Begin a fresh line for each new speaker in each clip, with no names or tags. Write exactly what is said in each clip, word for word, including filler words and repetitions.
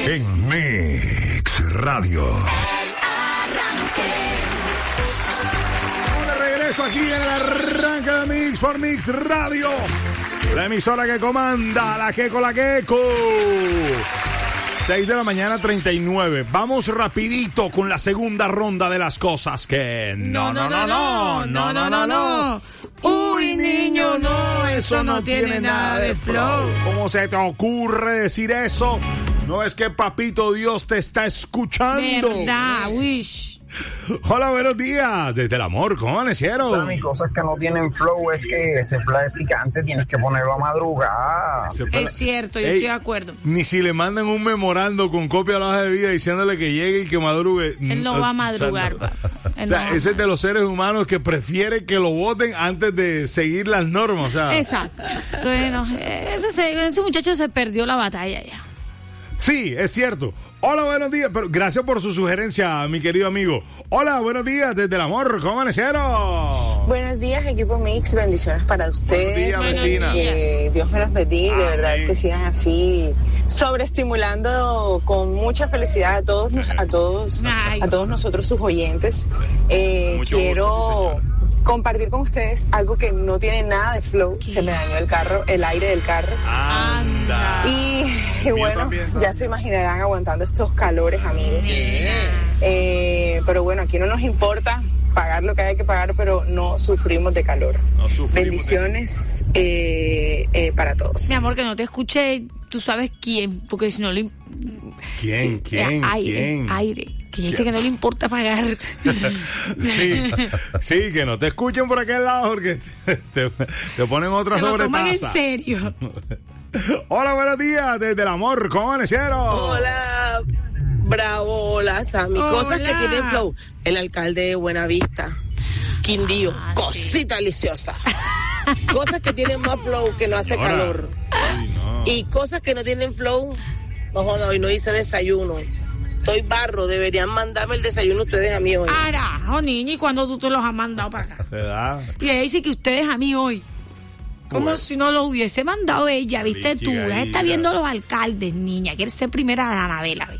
En Mix Radio.
De regreso aquí en el arranque de Mix por Mix Radio. La emisora que comanda, la Queco, la Queco. seis de la mañana, treinta y nueve. Vamos rapidito con la segunda ronda de las cosas que...
No, no, no, no, no, no, no, no. Uy, niño, no, eso no tiene nada de flow.
¿Cómo se te ocurre decir eso? ¿No es que Papito Dios te está escuchando?
Verdad, wish.
Hola, buenos días. Desde el amor, ¿cómo amanecieron?
Sammy, cosas que no tienen flow es que ese platicante tienes que ponerlo a madrugar.
Es cierto, yo
Ey,
estoy de acuerdo.
Ni si le mandan un memorando con copia de la hoja de vida diciéndole que llegue y que madrugue.
Él no va a madrugar.
O sea,
no.
o sea,
no
ese es de los seres humanos que prefiere que lo voten antes de seguir las normas. O sea.
Exacto. Entonces, no, ese, ese muchacho se perdió la batalla ya.
Sí, es cierto. Hola, buenos días. Pero gracias por su sugerencia, mi querido amigo. Hola, buenos días desde el amor. ¿Cómo amanecieron?
Buenos días, equipo Mix. Bendiciones para ustedes.
Buenos días, vecina.
Que Dios me los bendiga. De verdad que sigan así sobreestimulando con mucha felicidad a todos, a todos,
Nice.
a todos nosotros sus oyentes. Eh,
Mucho
quiero
gusto, sí,
compartir con ustedes algo que no tiene nada de flow.
¿Qué?
Se me dañó el carro, el aire del carro.
Anda.
Y, y
Mío
bueno,
también.
ya se imaginarán aguantando estos calores, amigos. Eh, pero bueno, aquí no nos importa pagar lo que hay que pagar, pero no sufrimos de calor.
No sufrimos de-
Bendiciones eh, eh, para todos.
Mi amor, que no te escuche, tú sabes quién, porque si no le...
¿Quién?
Sí,
¿Quién?
Aire,
¿Quién?
aire. Que dice que no le importa pagar.
Sí, sí, que no te escuchen por aquel lado porque te, te ponen otra
Que lo toman en
sobretasa.
serio.
Hola, buenos días desde el amor. ¿Cómo amanecieron?
Hola, bravo, hola, Sammy.
Hola.
Cosas que tienen flow. El alcalde de Buenavista, Quindío,
Ah,
cosita deliciosa. Cosas que tienen más flow que no hace
Señora.
calor.
Ay, no.
Y cosas que no tienen flow, no joda, hoy no hice desayuno. Estoy barro, deberían mandarme el desayuno ustedes a mí hoy.
Arajo, niña, ¿y cuando tú te los has mandado para acá?
¿Verdad?
Y ella dice que ustedes a mí hoy. Como
Bueno.
si no lo hubiese mandado ella, ¿viste tú?
Chica,
Ella está
mira.
viendo los alcaldes, niña. Quiere ser primera dama, vela, ve.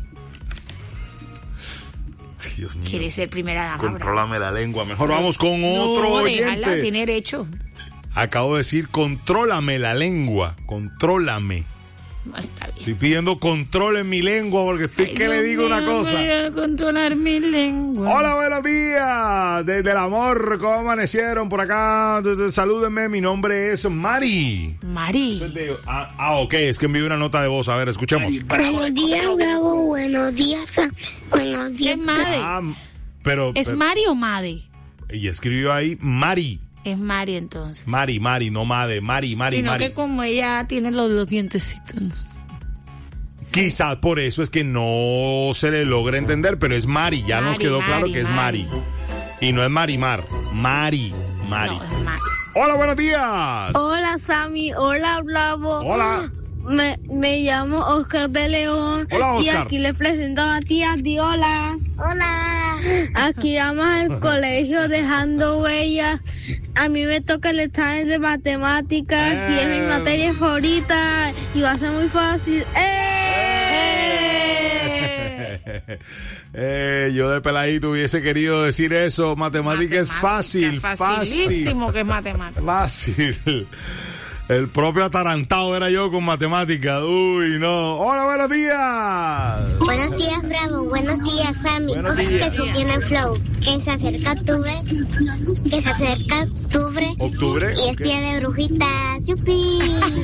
Ay, Dios mío.
Quiere ser primera dama.
Contrólame la lengua. Mejor vamos con
No,
otro
déjala,
oyente.
tiene derecho.
Acabo de decir contrólame la lengua. Contrólame.
No, está bien.
Estoy pidiendo control en mi lengua porque estoy
Ay,
que le
Dios
digo una
mío,
cosa.
voy a controlar mi lengua.
Hola, buenos días. Desde el amor, ¿cómo amanecieron por acá? Desde- Salúdenme, mi nombre es Mari.
Mari.
Ah, ah, ok, es que envié una nota de voz. A ver, escuchemos.
Buenos días, Bravo. Buenos días, Sam. Buenos
¿Es
días.
Made?
Ah, pero,
¿Es
pero-
Mari o Made?
y escribió ahí Mari.
Es Mari entonces.
Mari, Mari, no Made. Mari, Mari,
Sino
Mari.
que como ella tiene los, los dientecitos.
Quizás por eso es que no se le logra entender, pero es Mari. Ya nos
Mari,
quedó claro
Mari,
que es
Mari.
Mari. Y no es Marimar. Mari, Mari.
No, es Mari.
Hola, buenos días.
Hola, Sammy. Hola, Bravo.
Hola.
Me, me llamo Oscar de León.
Hola,
Y
Oscar.
aquí les presento a Matías Diola. Hola. Aquí vamos al colegio dejando huellas. A mí me toca el examen de matemáticas y es mi
Eh.
materia favorita. Y va a ser muy fácil. ¡Eh!
Eh, yo de peladito hubiese querido decir eso. Matemática es fácil, fácil.
Facilísimo que es matemática.
Fácil. El propio atarantado era yo con matemática. Uy, no. Hola, buenos días.
Buenos días, Bravo. Buenos días, Sammy.
Buenos
Cosas
días.
que sí tienen flow. Que se acerca octubre. Que se acerca octubre.
Octubre.
Y es
ok.
día de brujitas. ¡Yupi!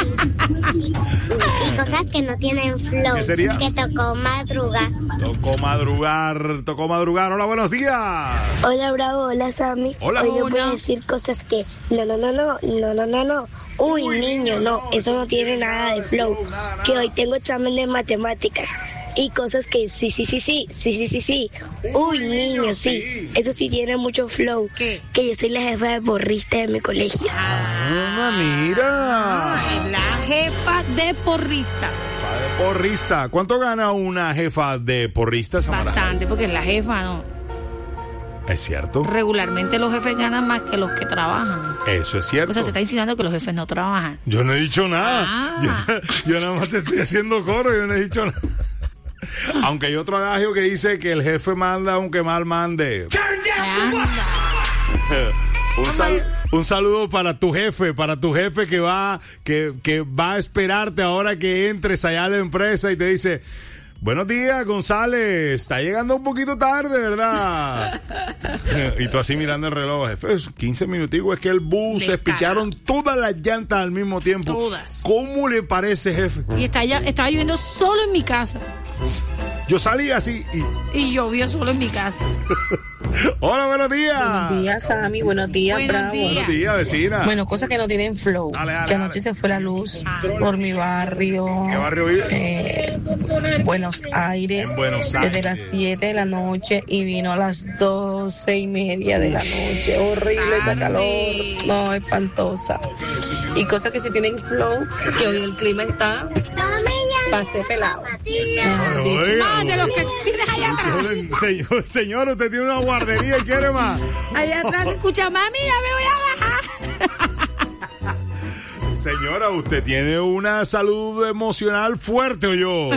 Y cosas que no tienen flow.
¿Qué sería?
Que tocó madruga.
Tocó madrugar, tocó madrugar. Hola, buenos días.
Hola, Bravo. Hola, Sammy.
Hola.
Hoy yo
Hola.
puedo decir cosas que no, no, no, no, no, no, no, no. Uy, niño, no. Eso no tiene nada de flow. Que hoy tengo examen de matemáticas. Y cosas que sí, sí, sí, sí, sí, sí, sí, sí. Uy, niño, sí. Eso sí tiene mucho flow.
¿Qué?
Que yo soy la jefa de porrista de mi colegio.
Ah, mira.
Ay, la jefa de porristas.
De porrista. ¿Cuánto gana una jefa de porrista, Samara?
Bastante, porque es la jefa, ¿no?
Es cierto.
Regularmente los jefes ganan más que los que trabajan.
Eso es cierto.
O sea, se está insinuando que los jefes no trabajan.
Yo no he dicho nada.
Ah.
Yo, yo nada más te estoy haciendo coro. Yo no he dicho nada. Aunque hay otro adagio que dice que el jefe manda aunque mal mande. un, sal, un saludo para tu jefe, para tu jefe que va, que, que va a esperarte ahora que entres allá a la empresa y te dice: buenos días, González, está llegando un poquito tarde, ¿verdad? Y tú así mirando el reloj, jefe, quince minuticos, es que el bus se picharon todas las llantas al mismo tiempo.
Todas.
¿Cómo le parece, jefe?
Y está ya, estaba lloviendo solo en mi casa.
Yo salí así y...
Y llovió solo en mi casa.
Hola, buenos días.
Buenos días, Sammy. Buenos días,
Buenos
Bravo.
días.
Buenos días, vecina.
Bueno, cosas que no tienen flow.
Dale, dale,
que
dale.
anoche se fue la luz por mi barrio.
¿Qué barrio vive?
Eh, Buenos Aires.
En Buenos
Desde
Aires.
las siete de la noche y vino a las doce y media de la noche. Horrible esa
Andy.
calor. No, espantosa. Y cosas que sí tienen flow, que hoy el clima está pasé pelado. Mejor dicho.
Oiga,
Ah, de los que tienes allá atrás.
Señor, señor, usted tiene una guardería y quiere más.
Allá atrás se escucha: mami, ya me voy a bajar.
Señora, usted tiene una salud emocional fuerte, ¿o yo?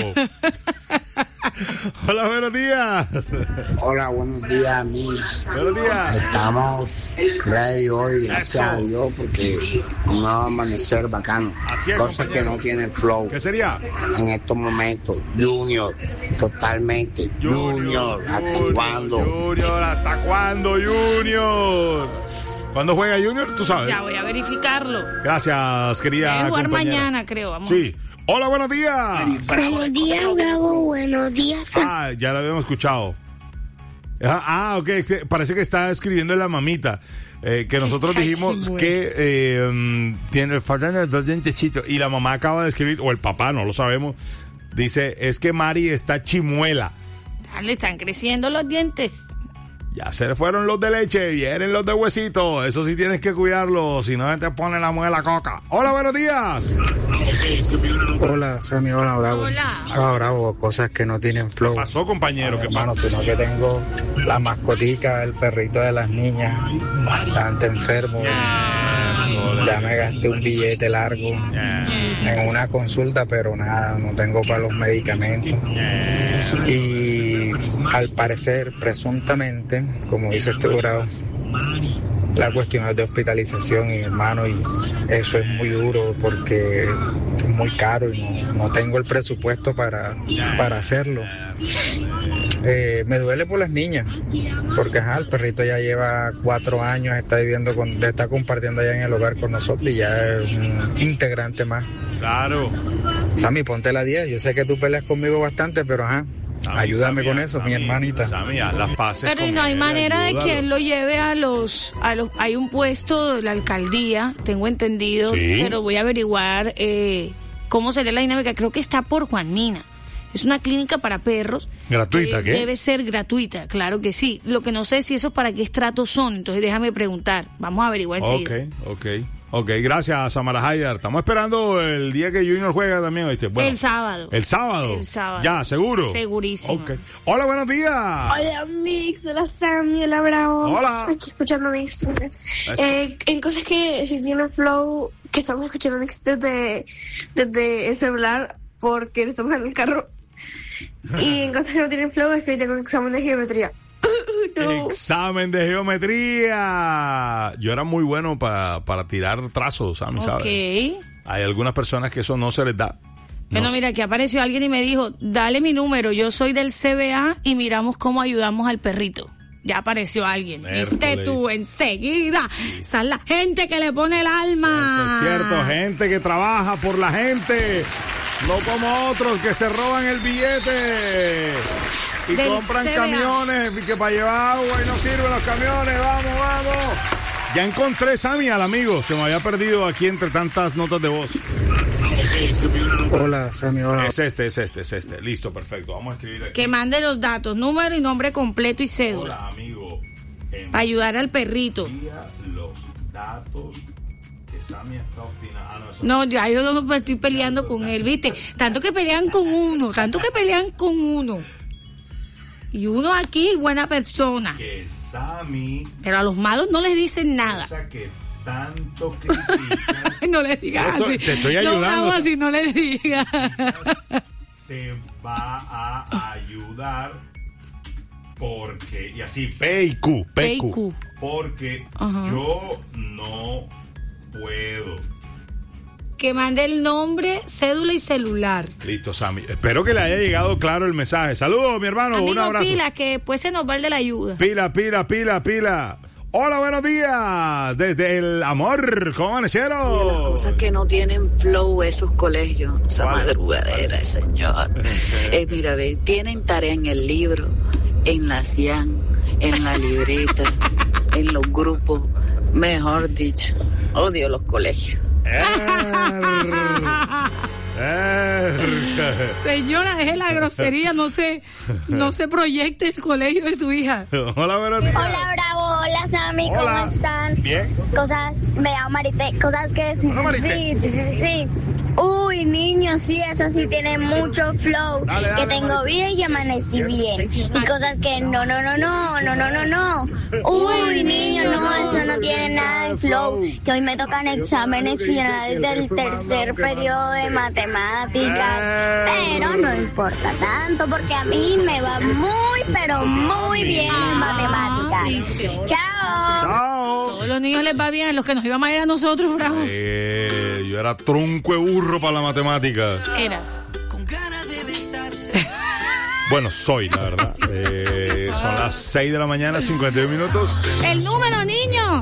Hola, buenos días.
Hola, buenos días, mis.
Buenos días.
Estamos ready hoy, gracias
Eso.
a Dios, porque un nuevo amanecer bacano.
Así es,
Cosas
compañero.
que no tienen flow
¿Qué sería?
en estos momentos. Junior, totalmente. Junior, ¿hasta
Junior,
cuándo?
Junior, ¿hasta cuándo, Junior? ¿Cuándo juega Junior? Tú sabes.
Ya voy a verificarlo.
Gracias, querida.
Debe jugar
compañera.
mañana, creo. Vamos.
Sí. Hola, buenos días.
Buenos días, Bravo. Buenos días.
Ah, ya lo habíamos escuchado. Ah, ah, ok. sí, Parece que está escribiendo la mamita. Eh, que nosotros
Está
dijimos
chimuelo.
que eh, mm, tiene faltan los dos dientecitos. Y la mamá acaba de escribir, o el papá, no lo sabemos. Dice: es que Mari está chimuela.
Ah, le están creciendo los dientes.
Ya se le fueron los de leche, vienen los de huesito. Eso sí tienes que cuidarlo, si no se te pone la muela coca. Hola, buenos días.
Hola, Sammy, hola, Bravo.
Hola.
Hola, Bravo, cosas que no tienen flow.
¿Qué pasó, compañero? ¿Qué
hermano,
pasó?
sino que tengo la mascotica, el perrito de las niñas, bastante enfermo. Ya me gasté un billete largo en una consulta, pero nada, no tengo para los medicamentos. Y al parecer, presuntamente, como dice este Bravo, la cuestión es de hospitalización, y hermano, y eso es muy duro porque es muy caro y no, no tengo el presupuesto para, para hacerlo. Eh, me duele por las niñas, porque ajá, el perrito ya lleva cuatro años, está viviendo con, está compartiendo allá en el hogar con nosotros y ya es un integrante más.
Claro.
Sammy, ponte la diez, yo sé que tú peleas conmigo bastante, pero ajá,
Sammy,
ayúdame
Sammy,
con eso,
Sammy,
mi hermanita.
Sammy, haz las paces
Pero y
con
no hay
él,
manera de
ayúdalo.
que él lo lleve a los, a los... Hay un puesto de la alcaldía, tengo entendido,
Sí.
pero voy a averiguar eh, cómo sería la dinámica. Creo que está por Juan Mina. Es una clínica para perros.
¿Gratuita,
Eh,
qué?
Debe ser gratuita, claro que sí. Lo que no sé si esos para qué estratos son, entonces déjame preguntar. Vamos a averiguar enseguida.
Ok, ok. Ok, gracias, Samara Haydar. Estamos esperando el día que Junior juega también, ¿oíste? Bueno,
El sábado.
¿El sábado?
El sábado.
Ya, ¿seguro?
Segurísimo.
Ok. Hola, buenos días.
Hola, Mix. Hola, Sammy. Hola, Bravo.
Hola.
Aquí escuchando Mix.
Eso.
Eh, en cosas que si tienen flow, que estamos escuchando Mix desde, desde el celular, porque estamos en el carro. Y en cosas que no tienen flow es que hoy tengo un examen de geometría. No.
Examen de geometría. Yo era muy bueno pa- para tirar trazos, Sammy,
Ok.
¿sabes? Hay algunas personas que eso no se les da.
Bueno,
No
mira, que apareció alguien y me dijo, dale mi número, yo soy del C B A y miramos cómo ayudamos al perrito. Ya apareció alguien. Viste
Hércules.
tú enseguida. Esa es la gente que le pone el alma.
Es cierto, gente que trabaja por la gente, no como otros que se roban el billete y
Del
compran
C B A.
camiones y que para llevar agua y no sirven los camiones. Vamos, vamos. Ya encontré, Sammy, al amigo. Se me había perdido aquí entre tantas notas de voz.
Hola, Sammy, hola.
Es este, es este, es este. Listo, perfecto. Vamos a escribir aquí.
Que mande los datos, número y nombre completo y cédula.
Hola, amigo.
Para ayudar al perrito.
Envía los datos que Sammy está obstinado. Ah, no, eso
No, ya yo no me estoy peleando con él, ¿viste? Tanto que pelean con uno, tanto que pelean con uno. Y uno aquí, buena persona.
que Sammy,
Pero a los malos no les dicen nada.
esa que tanto criticas.
No les digas
Yo estoy-
así.
te estoy
No,
ayudando.
vamos así, no les digas.
te va a ayudar porque, y así, P y Q, P y Q, porque uh-huh. yo no puedo.
Que mande el nombre, cédula y celular.
Listo, Sammy. Espero que le haya llegado claro el mensaje. Saludos, mi hermano.
Amigo,
un abrazo.
pila, que después se nos va el de la ayuda.
Pila, pila, pila, pila. Hola, buenos días. Desde el amor, ¿cómo amanecieron?
Y las cosas que no tienen flow esos colegios, esa vale. madrugadera, vale. señor. eh, mira, ve, tienen tarea en el libro, en la cian, en la libreta, en los grupos. Mejor dicho, odio los colegios.
Señora, deje la grosería, no se, no se proyecte el colegio de su hija.
Hola, buenos días.
Hola, Bravo, hola, Sammy,
hola.
¿cómo están?
Bien.
Cosas, me llamo Marité, cosas que sí, sí, sí, sí, sí, sí. Uy, niño, sí, eso sí tiene mucho flow. Dale, dale, que tengo Marité. Vida y amanecí bien. Y cosas que no, no, no, no, no, no, no, no. Uy, niño, no, eso no tiene nada de flow. Que hoy me tocan exámenes finales del tercer periodo de matemáticas. Pero no importa tanto porque a mí me va muy, pero muy bien en matemáticas. Chao.
Chao.
Todos los niños les va bien, a los que nos iba a ir a nosotros, Bravo.
Eh, yo era tronco de burro para la matemática.
Eras.
Bueno, soy, la verdad. Eh, son las seis de la mañana, cincuenta y dos minutos.
El número, niño.